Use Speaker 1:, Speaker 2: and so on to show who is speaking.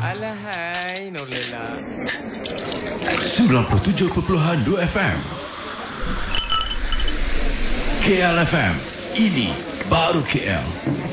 Speaker 1: Alahai, Nurlela.
Speaker 2: 97.2 FM KL FM. Ini baru KL.